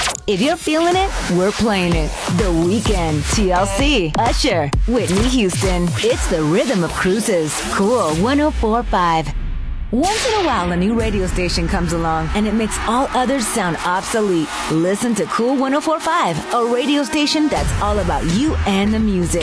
If you're feeling it, we're playing it. The Weeknd, TLC, Usher, Whitney Houston. It's the rhythm of cruises. Cool 104.5. Once in a while, a new radio station comes along, and it makes all others sound obsolete. Listen to Cool 104.5, a radio station that's all about you and the music.